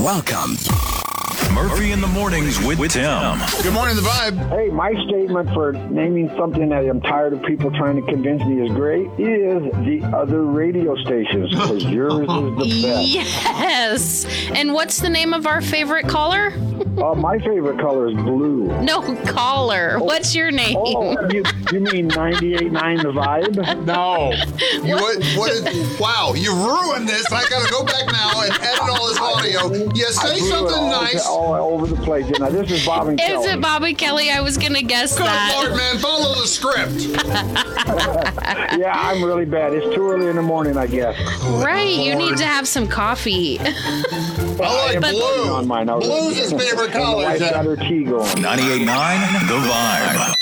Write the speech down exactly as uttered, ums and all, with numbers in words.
Welcome. Murphy in the Mornings with, with Tim. Good morning, The Vibe. Hey, my statement for naming something that I'm tired of people trying to convince me is great is the other radio stations, because yours is the best. Yes. And what's the name of our favorite caller? Uh, my favorite color is blue. No, caller. What's your name? Oh, you, you mean ninety-eight point nine The Vibe? No. You what? What is, wow, you ruined this. I got to go back now and edit all this audio. You say I blew it something all, nice. all over the place. You know, this is Bob and Is Kelly. it Bobby Kelly? I was going to guess Good that. Lord, man, follow the script. Yeah, I'm really bad. It's too early in the morning, I guess. Right. You need to have some coffee. I like am blue. on mine. I was- Blue's his favorite And the color. wife got her tea going. ninety-eight point nine The Vibe.